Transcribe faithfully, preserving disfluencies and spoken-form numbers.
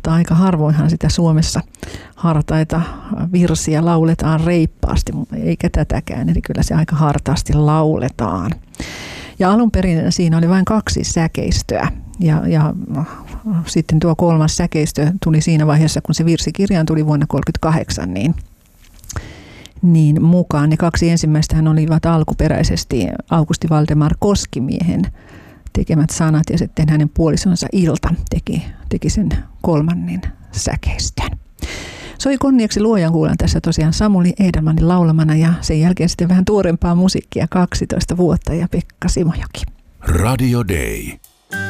mutta aika harvoinhan sitä Suomessa hartaita virsiä lauletaan reippaasti, eikä tätäkään, eli kyllä se aika hartaasti lauletaan. Ja alun perin siinä oli vain kaksi säkeistöä, ja, ja sitten tuo kolmas säkeistö tuli siinä vaiheessa, kun se virsikirjaan tuli vuonna tuhatyhdeksänsataakolmekymmentäkahdeksan, niin niin mukaan. Ne kaksi ensimmäistähän olivat alkuperäisesti Aukusti Valdemar Koskimiehen tekemät sanat, ja sitten hänen puolisonsa Ilta teki, teki sen kolmannen säkeistön. Soi kunniaksi luojan kuulan tässä tosiaan Samuli Edelmanin laulamana, ja sen jälkeen sitten vähän tuorempaa musiikkia, kaksitoista vuotta, ja Pekka Simojoki. Radio Day.